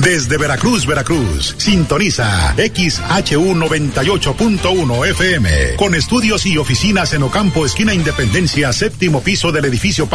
Desde Veracruz, Veracruz, sintoniza XHU 98.1 FM, con estudios y oficinas en Ocampo, esquina Independencia, séptimo piso del edificio